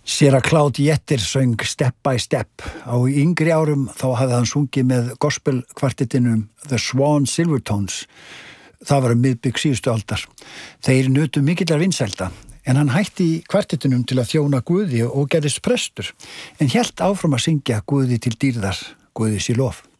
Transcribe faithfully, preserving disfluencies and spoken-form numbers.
Séra Cloud Jetter söng Step by Step. Á yngri árum þá hafði hann sungið með gospelkvartettinum The Swan Silvertones. Það var um miðbik síðustu aldar. Þeir nutu mikillar vinsælda, en hann hætti í kvartettinum til að þjóna Guði og gerðist prestur, en hélt áfram að syngja Guði til dýrðar, Guði sé lof.